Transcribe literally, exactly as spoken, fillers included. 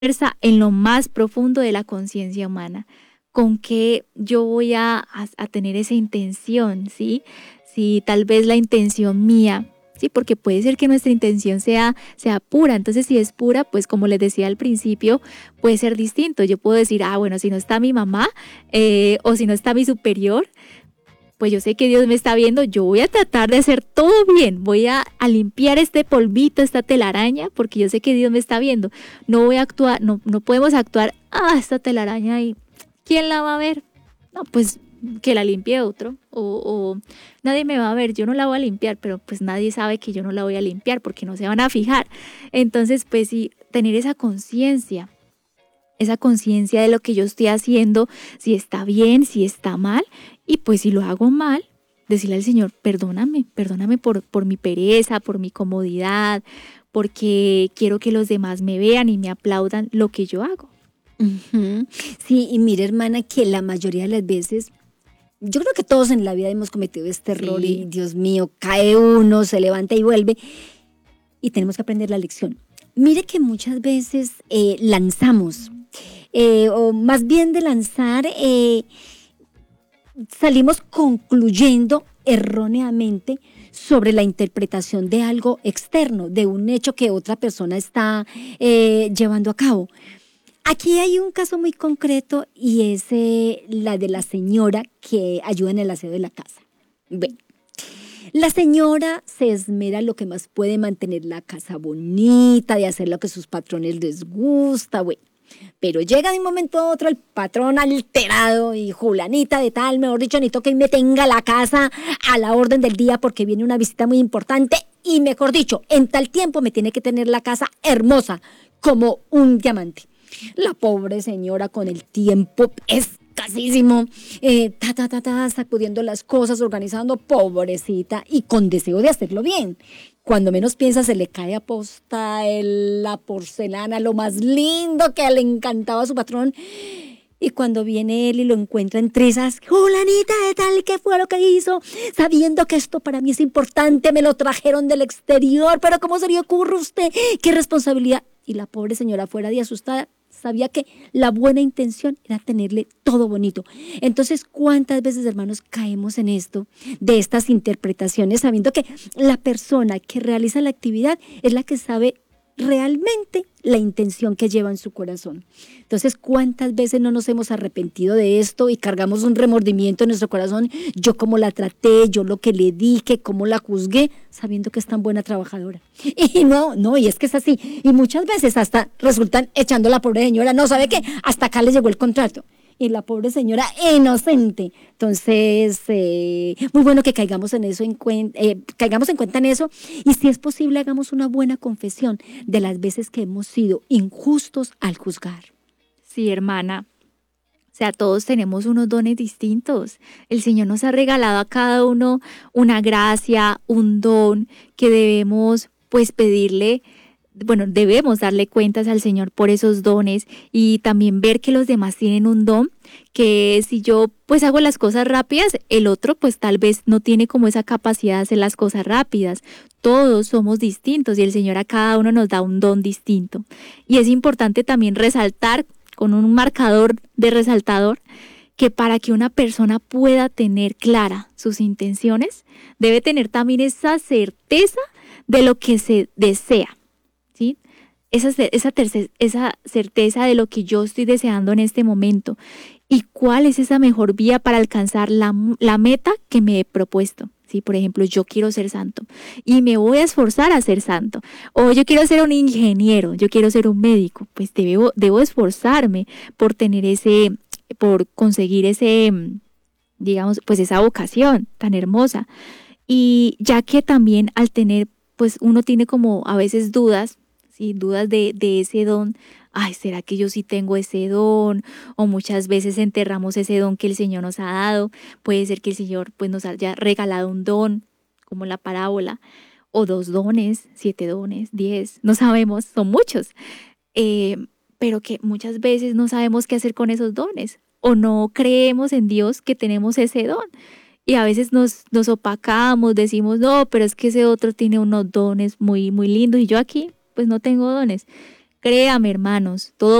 fuerza en lo más profundo de la conciencia humana. ¿Con qué yo voy a, a, a tener esa intención? ¿Sí? Si tal vez la intención mía, sí, porque puede ser que nuestra intención sea, sea pura. Entonces, si es pura, pues como les decía al principio, puede ser distinto. Yo puedo decir, ah, bueno, si no está mi mamá eh, o si no está mi superior, pues yo sé que Dios me está viendo, yo voy a tratar de hacer todo bien, voy a, a limpiar este polvito, esta telaraña, porque yo sé que Dios me está viendo. No voy a actuar, no, no podemos actuar, ah, esta telaraña ahí, ¿quién la va a ver? No, pues que la limpie otro, o, o nadie me va a ver, yo no la voy a limpiar, pero pues nadie sabe que yo no la voy a limpiar porque no se van a fijar. Entonces, pues sí, tener esa conciencia, esa conciencia de lo que yo estoy haciendo, si está bien, si está mal, y pues si lo hago mal, decirle al Señor, perdóname, perdóname por, por mi pereza, por mi comodidad, porque quiero que los demás me vean y me aplaudan lo que yo hago. Uh-huh. Sí, y mire, hermana, que la mayoría de las veces, yo creo que todos en la vida hemos cometido este error, sí. Y Dios mío, cae uno, se levanta y vuelve, y tenemos que aprender la lección. Mire que muchas veces eh, lanzamos, eh, o más bien de lanzar, eh, salimos concluyendo erróneamente sobre la interpretación de algo externo, de un hecho que otra persona está eh, llevando a cabo. Aquí hay un caso muy concreto y es eh, la de la señora que ayuda en el aseo de la casa. Bueno, la señora se esmera lo que más puede mantener la casa bonita, de hacer lo que sus patrones les gusta, bueno. Pero llega de un momento a otro el patrón alterado y Julanita de tal, mejor dicho, necesito que me tenga la casa a la orden del día porque viene una visita muy importante y mejor dicho, en tal tiempo me tiene que tener la casa hermosa como un diamante. La pobre señora con el tiempo escasísimo, eh, ta, ta, ta, ta, sacudiendo las cosas, organizando, pobrecita, y con deseo de hacerlo bien. Cuando menos piensa se le cae a posta el, la porcelana, lo más lindo que le encantaba a su patrón. Y cuando viene él y lo encuentra en trizas, Julanita de tal, ¿qué fue lo que hizo? Sabiendo que esto para mí es importante, me lo trajeron del exterior, pero ¿cómo se le ocurre a usted? ¿Qué responsabilidad? Y la pobre señora, fuera de asustada, sabía que la buena intención era tenerle todo bonito. Entonces, ¿cuántas veces, hermanos, caemos en esto, de estas interpretaciones, sabiendo que la persona que realiza la actividad es la que sabe realmente la intención que lleva en su corazón? Entonces, ¿cuántas veces no nos hemos arrepentido de esto y cargamos un remordimiento en nuestro corazón? Yo cómo la traté, yo lo que le dije, cómo la juzgué, sabiendo que es tan buena trabajadora. Y no, no, y es que es así. Y muchas veces hasta resultan echando a la pobre señora, no, ¿sabe qué? Hasta acá le llegó el contrato. Y la pobre señora inocente. Entonces, eh, muy bueno que caigamos en eso, en cuenta, eh, caigamos en cuenta en eso, y si es posible hagamos una buena confesión de las veces que hemos sido injustos al juzgar. Sí, hermana. O sea, todos tenemos unos dones distintos. El Señor nos ha regalado a cada uno una gracia, un don que debemos pues pedirle. Bueno, debemos darle cuentas al Señor por esos dones y también ver que los demás tienen un don, que si yo pues hago las cosas rápidas, el otro pues tal vez no tiene como esa capacidad de hacer las cosas rápidas. Todos somos distintos y el Señor a cada uno nos da un don distinto. Y es importante también resaltar con un marcador de resaltador que para que una persona pueda tener clara sus intenciones, debe tener también esa certeza de lo que se desea. ¿Sí? Esa, esa, terce, esa certeza de lo que yo estoy deseando en este momento y cuál es esa mejor vía para alcanzar la, la meta que me he propuesto. ¿Sí? Por ejemplo, yo quiero ser santo y me voy a esforzar a ser santo. O yo quiero ser un ingeniero, yo quiero ser un médico. Pues debo, debo esforzarme por tener ese, por conseguir ese, digamos, pues esa vocación tan hermosa. Y ya que también al tener, pues uno tiene como a veces dudas, ¿sí? Dudas de, de ese don. Ay, ¿será que yo sí tengo ese don? O muchas veces enterramos ese don que el Señor nos ha dado. Puede ser que el Señor pues, nos haya regalado un don, como la parábola, o dos dones, siete dones, diez, no sabemos, son muchos. Eh, pero que muchas veces no sabemos qué hacer con esos dones, o no creemos en Dios que tenemos ese don. Y a veces nos, nos opacamos, decimos, no, pero es que ese otro tiene unos dones muy, muy lindos y yo aquí pues no tengo dones. Créame, hermanos, todo